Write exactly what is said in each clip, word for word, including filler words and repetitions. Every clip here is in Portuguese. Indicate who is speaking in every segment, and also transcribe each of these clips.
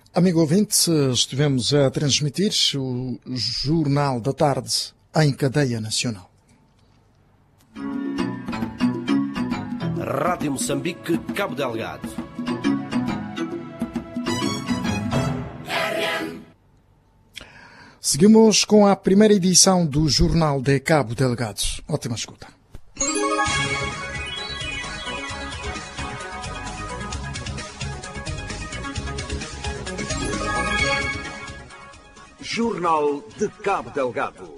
Speaker 1: Amigo ouvinte, estivemos a transmitir o Jornal da Tarde em cadeia nacional.
Speaker 2: Rádio Moçambique, Cabo Delgado.
Speaker 1: Seguimos com a primeira edição do Jornal de Cabo Delgado. Ótima escuta.
Speaker 2: Jornal de Cabo Delgado.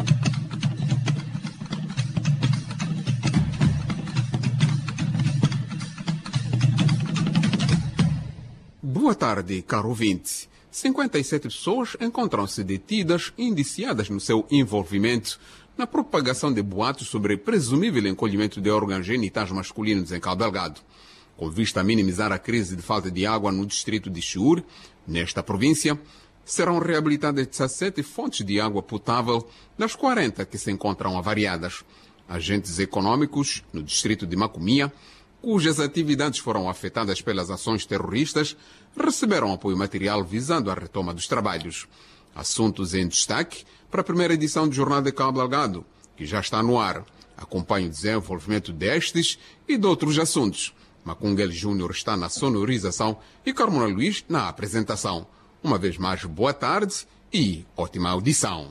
Speaker 3: Boa tarde, caro ouvinte. cinquenta e sete pessoas encontram-se detidas e indiciadas no seu envolvimento na propagação de boatos sobre presumível encolhimento de órgãos genitais masculinos em Cabo Delgado. Com vista a minimizar a crise de falta de água no distrito de Chiur, nesta província, serão reabilitadas dezessete fontes de água potável das quarenta que se encontram avariadas. Agentes econômicos no distrito de Macomia, cujas atividades foram afetadas pelas ações terroristas, receberam apoio material visando a retoma dos trabalhos. Assuntos em destaque para a primeira edição do Jornal de Cabo Delgado, que já está no ar. Acompanhe o desenvolvimento destes e de outros assuntos. Macunguel Júnior está na sonorização e Carmona Luiz na apresentação. Uma vez mais, boa tarde e ótima audição.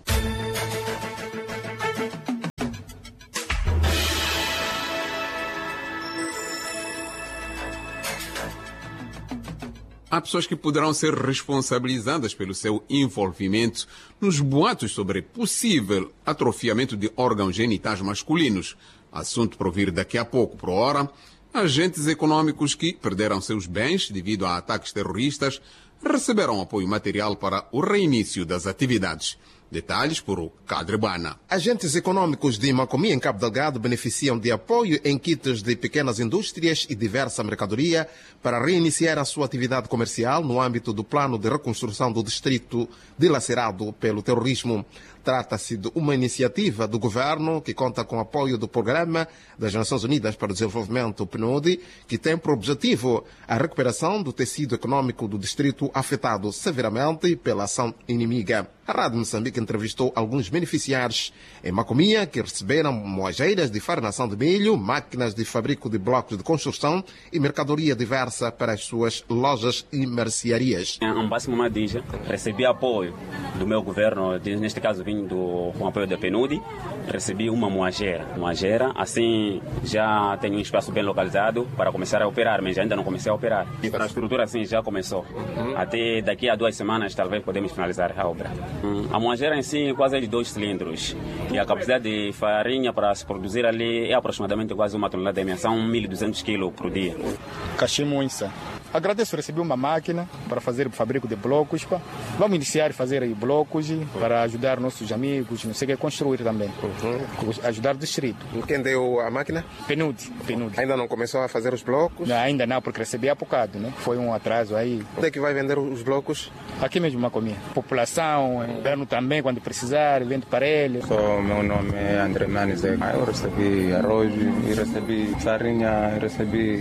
Speaker 3: Há pessoas que poderão ser responsabilizadas pelo seu envolvimento nos boatos sobre possível atrofiamento de órgãos genitais masculinos. Assunto para ouvir daqui a pouco. Por hora, agentes econômicos que perderam seus bens devido a ataques terroristas receberam apoio material para o reinício das atividades. Detalhes por o Cadrebana.
Speaker 4: Agentes econômicos de Macomia, em Cabo Delgado, beneficiam de apoio em kits de pequenas indústrias e diversa mercadoria para reiniciar a sua atividade comercial no âmbito do plano de reconstrução do distrito dilacerado pelo terrorismo. Trata-se de uma iniciativa do governo que conta com apoio do Programa das Nações Unidas para o Desenvolvimento, P N U D, que tem por objetivo a recuperação do tecido econômico do distrito afetado severamente pela ação inimiga. A Rádio Moçambique entrevistou alguns beneficiários em Macomia que receberam moageiras de farinação de milho, máquinas de fabrico de blocos de construção e mercadoria diversa para as suas lojas e mercearias.
Speaker 5: Em Máximo Madija, recebi apoio do meu governo, neste caso vindo com apoio da P N U D, recebi uma moageira. Moageira, assim já tenho um espaço bem localizado para começar a operar, mas ainda não comecei a operar. A estrutura assim já começou. Uhum. Até daqui a duas semanas talvez podemos finalizar a obra. A moageira em si quase é de dois cilindros e a capacidade de farinha para se produzir ali é aproximadamente quase uma tonelada de meia, são mil e duzentos quilos por dia.
Speaker 6: Cachimbo Insa. Agradeço, recebi uma máquina para fazer o fabrico de blocos. Pá. Vamos iniciar a fazer aí blocos para ajudar nossos amigos, não sei o que, construir também. Uhum. Ajudar o distrito.
Speaker 4: Quem deu a máquina?
Speaker 6: P N U D. P N U D.
Speaker 4: Ainda não começou a fazer os blocos?
Speaker 6: Não, ainda não, porque recebi há bocado, né? Foi um atraso aí.
Speaker 4: Onde é que vai vender os blocos?
Speaker 6: Aqui mesmo, Macomia. População, inverno também, quando precisar, vende para ele.
Speaker 7: Sou, meu nome é André Manizek. Eu recebi arroz, recebi farinha, recebi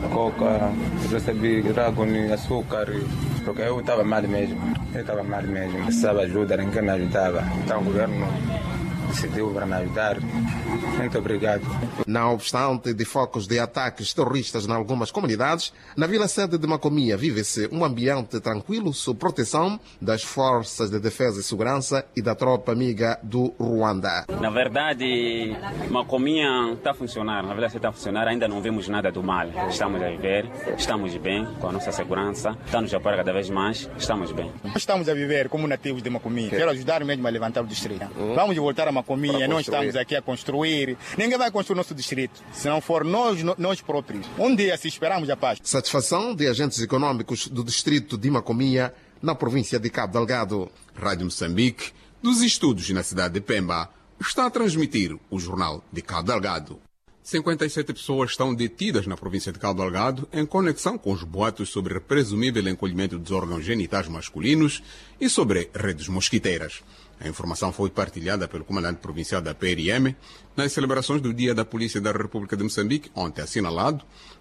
Speaker 7: coca, recebi dragon, açúcar, porque eu estava mal mesmo. Eu estava mal mesmo. Precisava ajuda, ninguém me ajudava. Então o governo decidiu para me ajudar. Muito obrigado.
Speaker 4: Não obstante de focos de ataques terroristas em algumas comunidades, na vila-sede de Macomia vive-se um ambiente tranquilo sob proteção das forças de defesa e segurança e da tropa amiga do Ruanda.
Speaker 5: Na verdade, Macomia está a funcionar, na verdade está a funcionar, ainda não vemos nada do mal. Estamos a viver, estamos bem com a nossa segurança, estamos a apoiar cada vez mais, estamos bem.
Speaker 6: Estamos a viver como nativos de Macomia. Quero ajudar mesmo a levantar o distrito. Hum. Vamos voltar a Macomia, não estamos aqui a construir. Ninguém vai construir nosso distrito, se não for nós, nós próprios. Um dia, se esperamos a paz.
Speaker 4: Satisfação de agentes econômicos do distrito de Macomia, na província de Cabo Delgado.
Speaker 3: Rádio Moçambique, dos estudos na cidade de Pemba, está a transmitir o Jornal de Cabo Delgado. cinquenta e sete pessoas estão detidas na província de Cabo Delgado em conexão com os boatos sobre presumível encolhimento dos órgãos genitais masculinos e sobre redes mosquiteiras. A informação foi partilhada pelo comandante provincial da P R M nas celebrações do Dia da Polícia da República de Moçambique, ontem assinalado,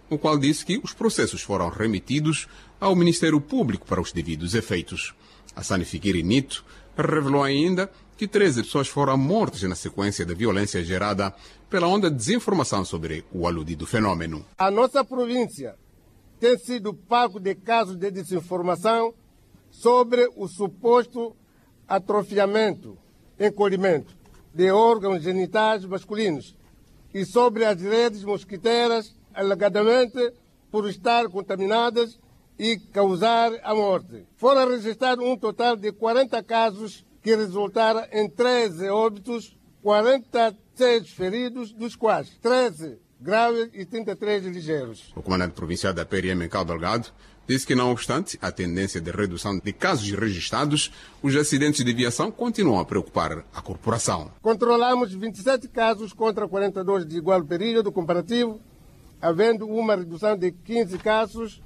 Speaker 3: o qual disse que os processos foram remetidos ao Ministério Público para os devidos efeitos. Hassane Fikiri Nito revelou ainda que treze pessoas foram mortas na sequência da violência gerada pela onda de desinformação sobre o aludido fenômeno.
Speaker 8: A nossa província tem sido palco de casos de desinformação sobre o suposto atrofiamento, encolhimento de órgãos genitais masculinos e sobre as redes mosquiteiras, alegadamente por estar contaminadas e causar a morte. Foram registrados um total de quarenta casos que resultaram em treze óbitos, quarenta e seis feridos, dos quais treze graves e trinta e três ligeiros.
Speaker 3: O comandante provincial da P R M em Cabo Delgado disse que, não obstante a tendência de redução de casos registrados, os acidentes de viação continuam a preocupar a corporação.
Speaker 8: Controlamos vinte e sete casos contra quarenta e dois de igual período comparativo, havendo uma redução de quinze casos,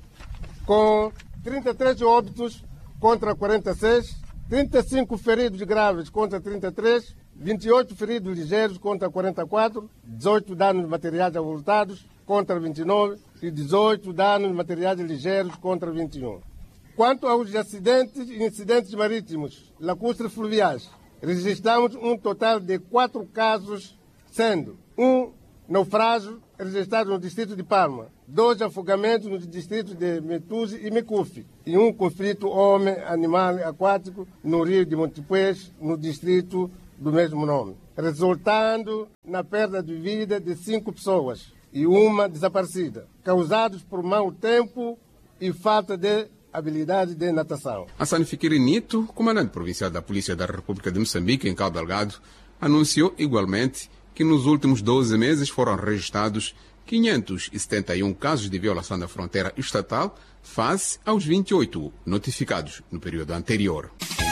Speaker 8: com trinta e três óbitos contra quarenta e seis, trinta e cinco feridos graves contra trinta e três, vinte e oito feridos ligeiros contra quarenta e quatro, dezoito danos materiais avultados contra vinte e nove e dezoito danos materiais ligeiros contra vinte e um. Quanto aos acidentes e incidentes marítimos lacustres fluviais, registramos um total de quatro casos, sendo um naufrágio registrado no distrito de Palma, dois afogamentos nos distritos de Metuzi e Micufi e um conflito homem-animal aquático no rio de Montepuez, no distrito do mesmo nome, resultando na perda de vida de cinco pessoas e uma desaparecida, causados por mau tempo e falta de habilidade de natação.
Speaker 3: Hassane Fikiri Nito, comandante provincial da Polícia da República de Moçambique em Cabo Delgado, anunciou igualmente que nos últimos doze meses foram registrados quinhentos e setenta e um casos de violação da fronteira estatal, face aos vinte e oito notificados no período anterior.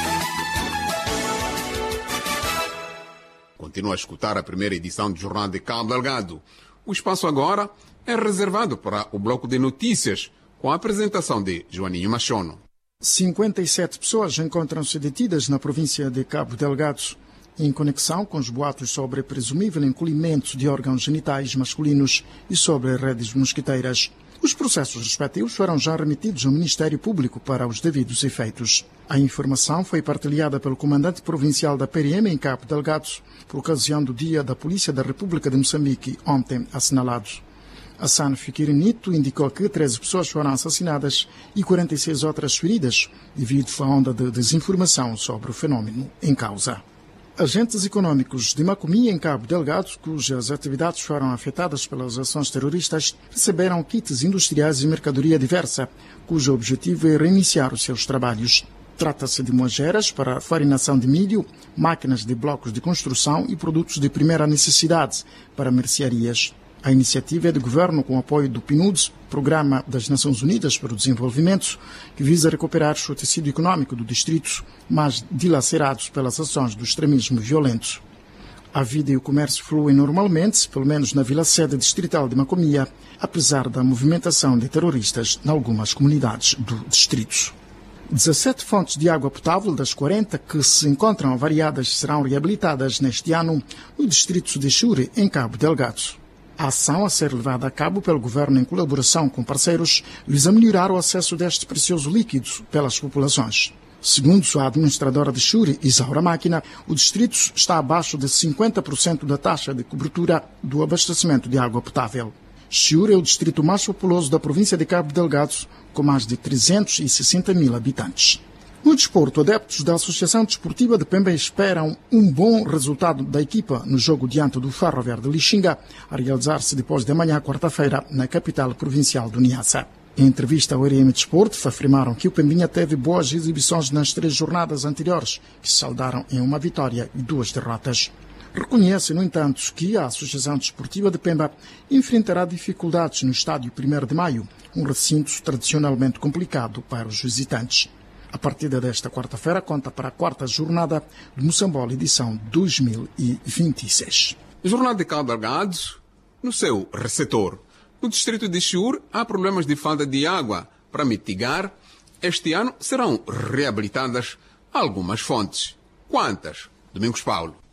Speaker 3: Continua a escutar a primeira edição do Jornal de Cabo Delgado. O espaço agora é reservado para o bloco de notícias, com a apresentação de Joaninho Machono.
Speaker 1: cinquenta e sete pessoas encontram-se detidas na província de Cabo Delgado, em conexão com os boatos sobre presumível encolhimento de órgãos genitais masculinos e sobre redes mosquiteiras. Os processos respectivos foram já remetidos ao Ministério Público para os devidos efeitos. A informação foi partilhada pelo comandante provincial da P R M em Cabo Delgado, por ocasião do Dia da Polícia da República de Moçambique, ontem assinalado. Hassane Fikiri Nito indicou que treze pessoas foram assassinadas e quarenta e seis outras feridas, devido à onda de desinformação sobre o fenômeno em causa. Agentes econômicos de Macomia, em Cabo Delgado, cujas atividades foram afetadas pelas ações terroristas, receberam kits industriais e mercadoria diversa, cujo objetivo é reiniciar os seus trabalhos. Trata-se de moageiras para farinação de milho, máquinas de blocos de construção e produtos de primeira necessidade para mercearias. A iniciativa é do governo com apoio do P N U D, Programa das Nações Unidas para o Desenvolvimento, que visa recuperar o tecido econômico do distrito, mas dilacerados pelas ações do extremismo violento. A vida e o comércio fluem normalmente, pelo menos na vila-sede distrital de Macomia, apesar da movimentação de terroristas em algumas comunidades do distrito. dezassete fontes de água potável das quarenta que se encontram avariadas serão reabilitadas neste ano no distrito de Chure, em Cabo Delgado. A ação a ser levada a cabo pelo governo em colaboração com parceiros visa melhorar o acesso deste precioso líquido pelas populações. Segundo a administradora de Chure, Isaura Máquina, o distrito está abaixo de cinquenta por cento da taxa de cobertura do abastecimento de água potável. Chure é o distrito mais populoso da província de Cabo Delgado, com mais de trezentos e sessenta mil habitantes. No desporto, adeptos da Associação Desportiva de Pemba esperam um bom resultado da equipa no jogo diante do Ferroviário de Lixinga, a realizar-se depois de amanhã, quarta-feira, na capital provincial do Niassa. Em entrevista ao R M Desporto, afirmaram que o Pembinha teve boas exibições nas três jornadas anteriores, que se saldaram em uma vitória e duas derrotas. Reconhece, no entanto, que a Associação Desportiva de Pemba enfrentará dificuldades no estádio primeiro de maio, um recinto tradicionalmente complicado para os visitantes. A partida desta quarta-feira conta para a quarta jornada de Moçambola, edição dois mil e vinte e seis.
Speaker 3: Jornal de Cabo Delgado, no seu receptor. No distrito de Chure há problemas de falta de água. Para mitigar, este ano serão reabilitadas algumas fontes. Quantas? Domingos Paulo.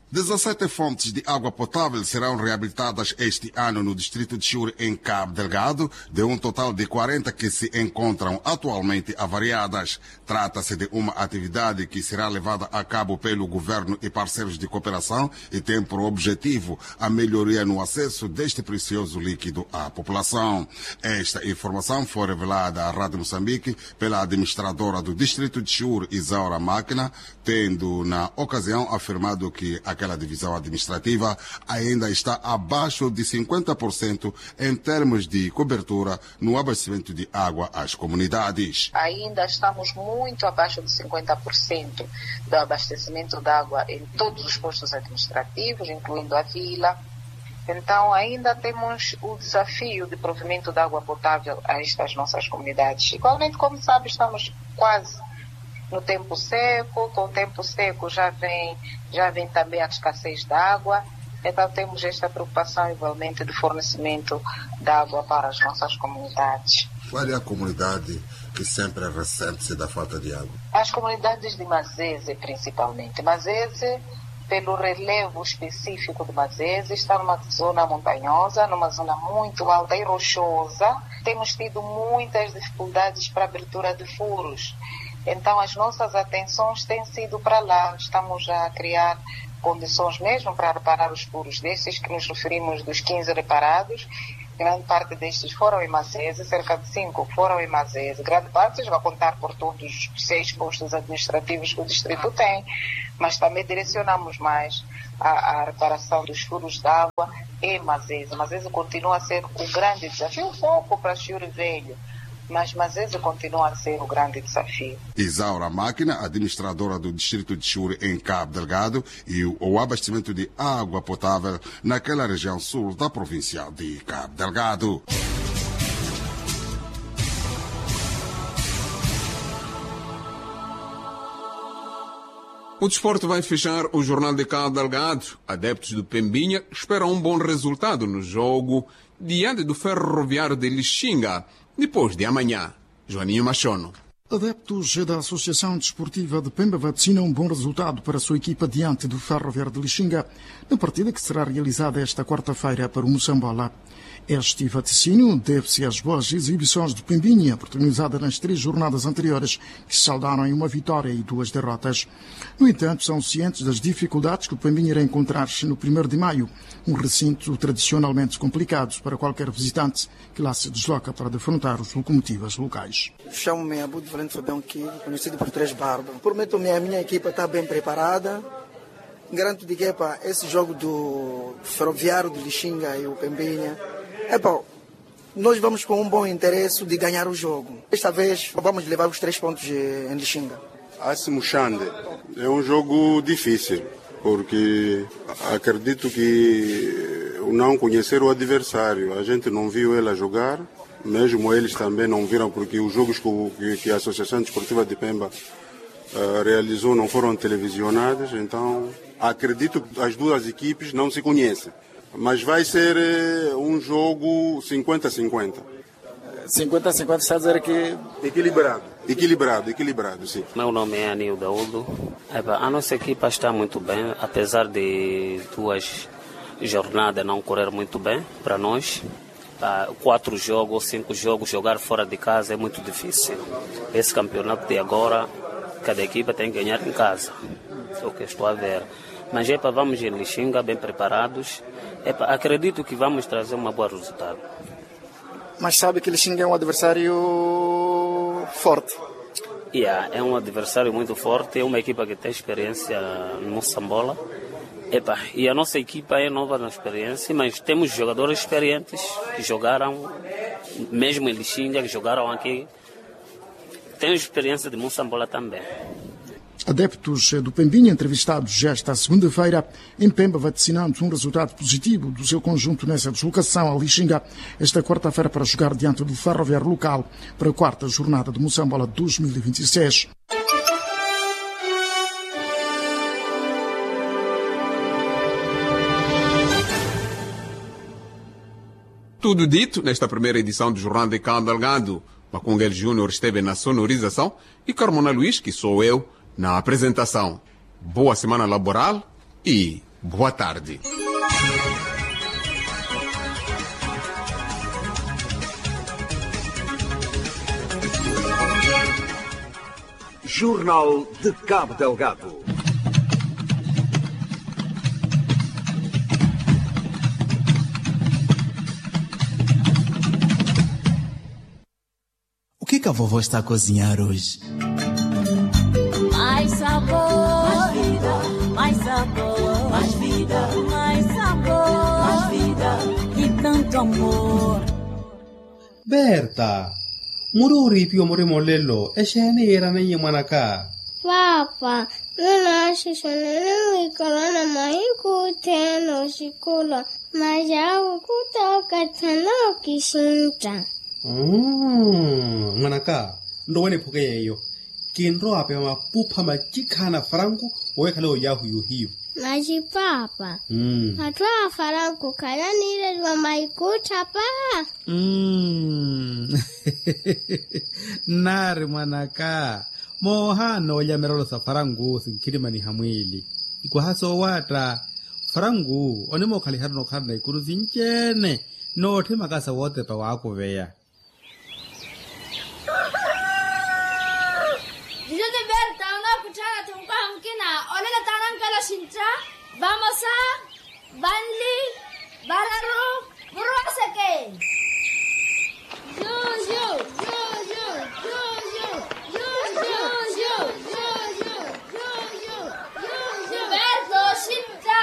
Speaker 9: dezassete fontes de água potável serão reabilitadas este ano no distrito de Chiure, em Cabo Delgado, de um total de quarenta que se encontram atualmente avariadas. Trata-se de uma atividade que será levada a cabo pelo governo e parceiros de cooperação e tem por objetivo a melhoria no acesso deste precioso líquido à população. Esta informação foi revelada à Rádio Moçambique pela administradora do distrito de Chiure, Isaura Máquina, tendo na ocasião afirmado que aquela divisão administrativa ainda está abaixo de cinquenta por cento em termos de cobertura no abastecimento de água às comunidades.
Speaker 10: Ainda estamos muito abaixo de cinquenta por cento do abastecimento de água em todos os postos administrativos, incluindo a vila. Então, ainda temos o desafio de provimento de água potável a estas nossas comunidades. Igualmente, como sabe, estamos quase no tempo seco. Com o tempo seco já vem, já vem também a escassez de água. Então temos esta preocupação igualmente de fornecimento de água para as nossas comunidades.
Speaker 9: Qual é a comunidade que sempre ressente-se da falta de água?
Speaker 10: As comunidades de Mazese, principalmente. Mazese, pelo relevo específico de Mazese, está numa zona montanhosa, numa zona muito alta e rochosa. Temos tido muitas dificuldades para a abertura de furos. Então, as nossas atenções têm sido para lá. Estamos a criar condições mesmo para reparar os furos destes, que nos referimos dos quinze reparados. Grande parte destes foram em Mazese, cerca de cinco foram em Mazese. Grande parte vai contar por todos os seis postos administrativos que o distrito tem, mas também direcionamos mais a, a reparação dos furos de água em Mazese. Mazese continua a ser o grande desafio, um pouco para Chiure Velho, mas Mazese continua a ser o grande desafio.
Speaker 9: Isaura Máquina, administradora do distrito de Chiure, em Cabo Delgado, e o, o abastecimento de água potável naquela região sul da província de Cabo Delgado.
Speaker 3: O desporto vai fechar o Jornal de Cabo Delgado. Adeptos do Pembinha esperam um bom resultado no jogo diante do Ferroviário de Lixinga, depois de amanhã. Joaninho Machono.
Speaker 1: Adeptos da Associação Desportiva de Pemba vaticinam um bom resultado para a sua equipa diante do Ferroviário de Lixinga, na partida que será realizada esta quarta-feira para o Moçambola. Este vaticínio deve-se às boas exibições de Pembinha, protagonizada nas três jornadas anteriores, que se saldaram em uma vitória e duas derrotas. No entanto, são cientes das dificuldades que o Pembinha irá encontrar-se no primeiro de maio, um recinto tradicionalmente complicado para qualquer visitante que lá se desloca para defrontar os locomotivas locais.
Speaker 11: Chamo-me Abudo Valente Fabião Kigo, conhecido por Três Barbas. Prometo-me a minha equipa está bem preparada. Garanto de que epa, esse jogo do Ferroviário de Lixinga e o Pembinha, epa, nós vamos com um bom interesse de ganhar o jogo. Desta vez vamos levar os três pontos em Lixinga.
Speaker 12: Assimo Xande, é um jogo difícil, porque acredito que o não conhecer o adversário, a gente não viu ele a jogar, mesmo eles também não viram, porque os jogos que, que a Associação Desportiva de Pemba uh, realizou não foram televisionados, então acredito que as duas equipes não se conhecem. Mas vai ser uh, um jogo cinquenta a cinquenta.
Speaker 11: cinquenta a cinquenta, está a dizer que...
Speaker 12: Equilibrado. Equilibrado, equilibrado, sim.
Speaker 13: Meu nome é Anil Daúdo. A nossa equipa está muito bem, apesar de duas jornadas não correr muito bem para nós. Quatro jogos, cinco jogos, jogar fora de casa é muito difícil. Esse campeonato de agora, cada equipa tem que ganhar em casa. É o que estou a ver. Mas epa, vamos em Lixinga bem preparados. Epa, acredito que vamos trazer um bom resultado.
Speaker 11: Mas sabe que Lixinga é um adversário forte.
Speaker 13: Yeah, é um adversário muito forte, é uma equipa que tem experiência no Moçambola. Epa, e a nossa equipa é nova na experiência, mas temos jogadores experientes que jogaram, mesmo em Lixinga, que jogaram aqui. Tem experiência de Moçambola também.
Speaker 1: Adeptos do Pembinha entrevistados esta segunda-feira em Pemba, vaticinando um resultado positivo do seu conjunto nessa deslocação a Lixinga esta quarta-feira para jogar diante do Ferroviário local para a quarta jornada do Moçambola dois mil e vinte e seis.
Speaker 3: Tudo dito nesta primeira edição do Jornal de Cabo Delgado. Macunguel Júnior esteve na sonorização e Carmona Luiz, que sou eu, na apresentação. Boa semana laboral e
Speaker 4: Boa tarde.
Speaker 2: Jornal de Cabo Delgado.
Speaker 14: O que que a vovó está a cozinhar hoje?
Speaker 15: Mais sabor, mais vida, mais sabor, mais vida, mais sabor, mais vida e tanto amor.
Speaker 16: Berta, mururi pio muri molelo, eshene era na yemanaka.
Speaker 17: Papa, nuna shishonene ikorana mahiku teno shikula, majawu kutoka tano kishinta.
Speaker 16: Mm, manaka, ndo wene puke yeyo. Kinro ape mapupa majikana farangu wekalo yahu yuhiyo.
Speaker 17: Maji papa.
Speaker 16: Mm.
Speaker 17: Matwa farangu kaya nile wa maikuta pa.
Speaker 16: Mm. Nari manaka. Mohano ya merolo sa farangu sinkirima ni hamwili. Iko haso wata. Farangu onimo kali harno karna ikuru zinchene. No te makasa wote pa wako veya.
Speaker 18: Vamos a Banli, Bararo, Burrasake. Yo, yo, yo, yo, yo, yo, yo, yo, yo, yo, yo, yo, yo, yo, Berto, Shinta.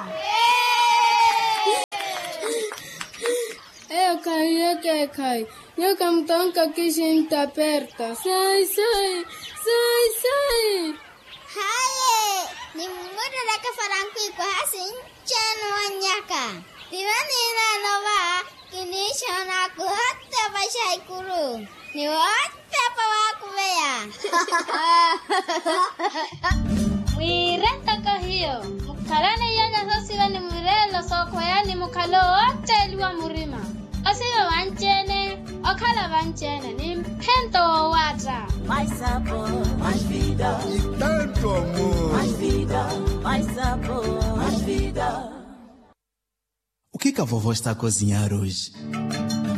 Speaker 19: Eu cai, eu que cai. Eu canto que aqui Shinta aperta. Sai, sai, sai, sai.
Speaker 17: Hai, ni muda da ka faranku ko hasin chanu anyaka. Tirani na nova, kini shana ku hatta bashai kuru. Ni hatta pawaku beya.
Speaker 18: Wirenta ka hiyo. Mukalane yanya sosiwa ni murelo soko yani mukalo wote liwa murima. Osiwa wanchene, okala wanchene ni mpento wata.
Speaker 15: Mais sabor, mais vida
Speaker 20: e tanto amor.
Speaker 15: Mais vida, mais sabor, mais vida.
Speaker 14: O que que a vovó está a cozinhar hoje?